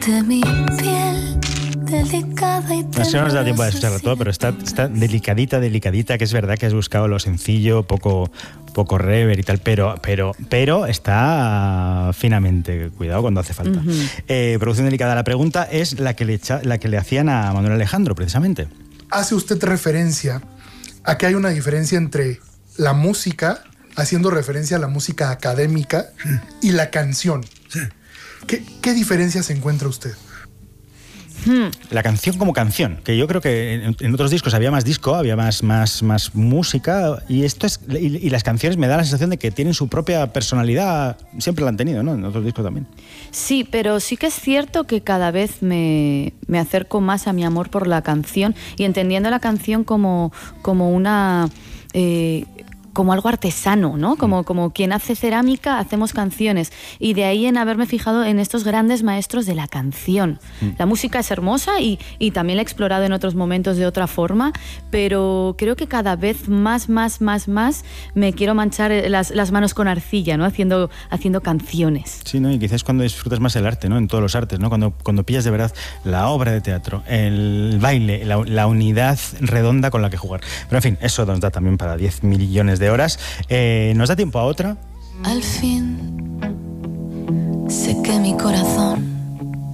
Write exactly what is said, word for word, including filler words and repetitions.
de mi piel delicada y no sé si nos da tiempo de escucharlo todo, pero está, está delicadita, delicadita, que es verdad que has buscado lo sencillo, poco, poco rever y tal, pero, pero, pero está finamente, cuidado cuando hace falta. Uh-huh. Eh, producción delicada. La pregunta es la que, le echa, la que le hacían a Manuel Alejandro, precisamente. Hace usted referencia a que hay una diferencia entre la música, haciendo referencia a la música académica, sí, y la canción. Sí. ¿Qué, qué diferencia se encuentra usted? La canción como canción, que yo creo que en, en otros discos había más disco, había más, más, más música, y esto es y, y las canciones me da la sensación de que tienen su propia personalidad, siempre la han tenido, ¿no? En otros discos también. Sí, pero sí que es cierto que cada vez me, me acerco más a mi amor por la canción y entendiendo la canción como, como una... Eh, como algo artesano, ¿no? Como, como quien hace cerámica, hacemos canciones. Y de ahí en haberme fijado en estos grandes maestros de la canción. Mm. La música es hermosa y, y también la he explorado en otros momentos de otra forma, pero creo que cada vez más, más, más, más me quiero manchar las, las manos con arcilla, ¿no? Haciendo, haciendo canciones. Sí, ¿no? Y quizás cuando disfrutas más el arte, ¿no? En todos los artes, ¿no? Cuando, cuando pillas de verdad la obra de teatro, el baile, la, la unidad redonda con la que jugar. Pero en fin, eso nos da también para diez millones de horas. Eh, ¿Nos da tiempo a otra? Al fin sé que mi corazón